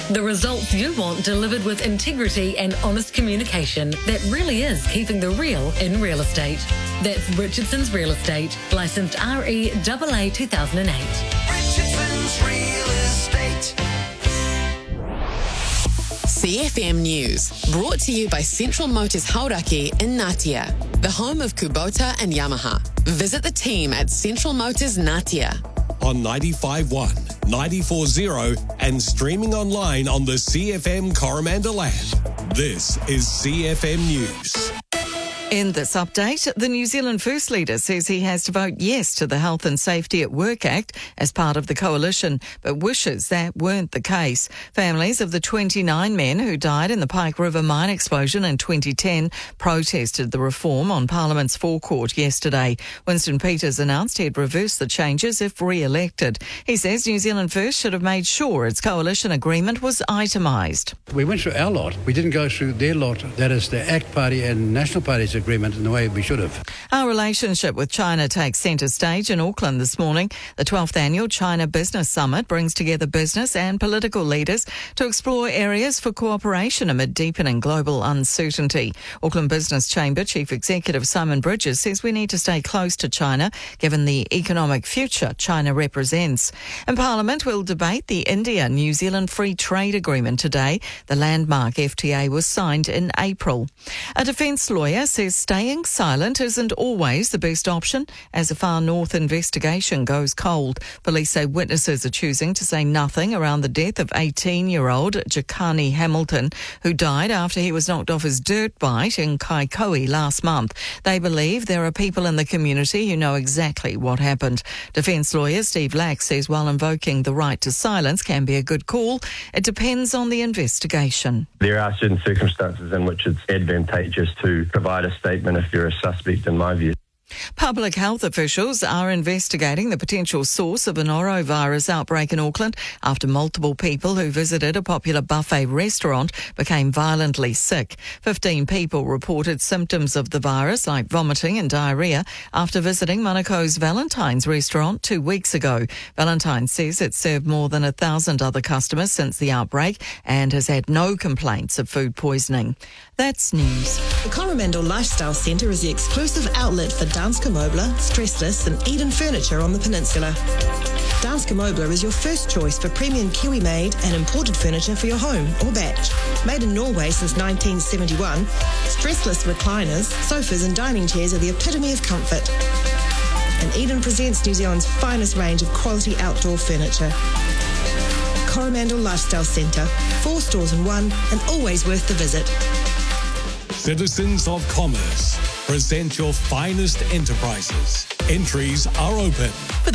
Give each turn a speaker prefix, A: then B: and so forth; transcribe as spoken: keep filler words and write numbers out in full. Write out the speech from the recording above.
A: The results you want delivered with integrity and honest communication that really is keeping the real in real estate. That's Richardson's Real Estate, licensed R E A A two thousand eight.
B: Richardson's Real Estate.
C: C F M News, brought to you by Central Motors Hauraki in Ngatea, the home of Kubota and Yamaha. Visit the team at Central Motors Ngatea.
D: On ninety-five point one, ninety-four point zero and streaming online on the C F M Coromandel app. This is C F M News.
E: In this update, the New Zealand First Leader says he has to vote yes to the Health and Safety at Work Act as part of the coalition, but wishes that weren't the case. Families of the twenty-nine men who died in the Pike River mine explosion in twenty ten protested the reform on Parliament's forecourt yesterday. Winston Peters announced he'd reverse the changes if re-elected. He says New Zealand First should have made sure its coalition agreement was itemised.
F: We went through our lot. We didn't go through their lot, that is the ACT Party and National Party's agreement, in the way we should have.
E: Our relationship with China takes centre stage in Auckland this morning. The twelfth annual China Business Summit brings together business and political leaders to explore areas for cooperation amid deepening global uncertainty. Auckland Business Chamber Chief Executive Simon Bridges says we need to stay close to China given the economic future China represents. And Parliament will debate the India-New Zealand Free Trade Agreement today. The landmark F T A was signed in April. A defence lawyer says staying silent isn't always the best option as a far north investigation goes cold. Police say witnesses are choosing to say nothing around the death of eighteen-year-old Jakani Hamilton, who died after he was knocked off his dirt bike in Kaikoui last month. They believe there are people in the community who know exactly what happened. Defence lawyer Steve Lack says while invoking the right to silence can be a good call, it depends on the investigation.
G: There are certain circumstances in which it's advantageous to provide a statement if you're a suspect, in my view.
E: Public health officials are investigating the potential source of a norovirus outbreak in Auckland after multiple people who visited a popular buffet restaurant became violently sick. Fifteen people reported symptoms of the virus like vomiting and diarrhoea after visiting Monaco's Valentine's restaurant two weeks ago. Valentine's says it served more than a thousand other customers since the outbreak and has had no complaints of food poisoning. That's news.
H: The Coromandel Lifestyle Centre is the exclusive outlet for Danske Møbler, Stressless and Eden Furniture on the peninsula. Danske Møbler is your first choice for premium Kiwi-made and imported furniture for your home or batch. Made in Norway since nineteen seventy-one, stressless recliners, sofas and dining chairs are the epitome of comfort. And Eden presents New Zealand's finest range of quality outdoor furniture. Coromandel Lifestyle Centre, four stores in one and always worth the visit.
D: Citizens of Commerce, present your finest enterprises. Entries are open.